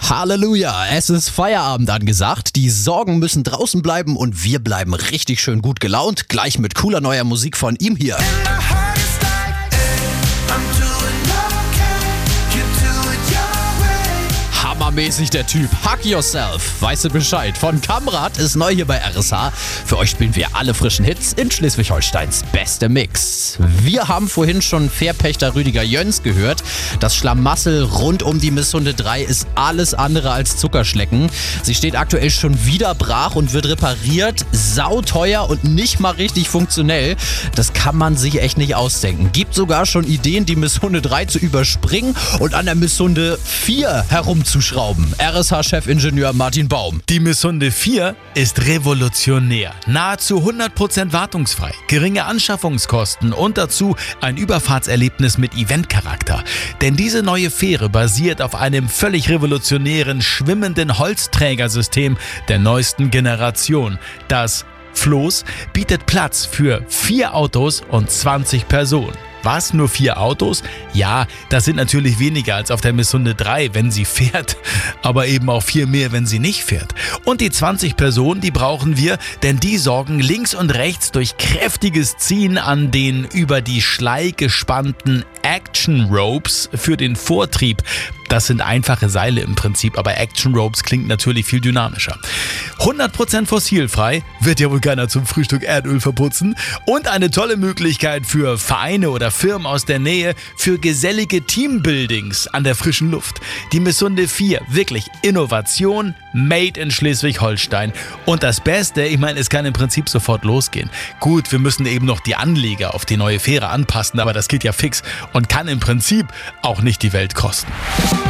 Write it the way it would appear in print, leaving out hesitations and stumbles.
Halleluja, es ist Feierabend angesagt. Die Sorgen müssen draußen bleiben und wir bleiben richtig schön gut gelaunt. Gleich mit cooler neuer Musik von ihm hier. Hammermäßig der Typ. Hug Yourself. Weißt du Bescheid? Von Kamrat ist neu hier bei RSH. Für euch spielen wir alle frischen Hits in Schleswig-Holsteins beste Mix. Wir haben vorhin schon Fährpächter Rüdiger Jöns gehört. Das Schlamassel rund um die Misshunde 3 ist alles andere als Zuckerschlecken. Sie steht aktuell schon wieder brach und wird repariert. Sauteuer und nicht mal richtig funktionell. Das kann man sich echt nicht ausdenken. Gibt sogar schon Ideen, die Misshunde 3 zu überspringen und an der Misshunde 4 herumzuschrauben. RSH-Chefingenieur Martin Baum. Die Misshunde 4 ist revolutionär. Nahezu 100% wartungsfrei, geringe Anschaffungskosten und dazu ein Überfahrtserlebnis mit Eventcharakter. Denn diese neue Fähre basiert auf einem völlig revolutionären, schwimmenden Holzträgersystem der neuesten Generation. Das Floß bietet Platz für 4 Autos und 20 Personen. Was? Nur 4 Autos? Ja, das sind natürlich weniger als auf der Misshunde 3, wenn sie fährt, aber eben auch 4 mehr, wenn sie nicht fährt. Und die 20 Personen, die brauchen wir, denn die sorgen links und rechts durch kräftiges Ziehen an den über die Schlei gespannten Action Ropes für den Vortrieb. Das sind einfache Seile im Prinzip, aber Action Ropes klingt natürlich viel dynamischer. 100% fossilfrei, wird ja wohl keiner zum Frühstück Erdöl verputzen. Und eine tolle Möglichkeit für Vereine oder Firmen aus der Nähe für gesellige Teambuildings an der frischen Luft. Die Misshunde 4, wirklich Innovation, made in Schleswig-Holstein. Und das Beste, ich meine, es kann im Prinzip sofort losgehen. Gut, wir müssen eben noch die Anleger auf die neue Fähre anpassen, aber das geht ja fix und kann im Prinzip auch nicht die Welt kosten.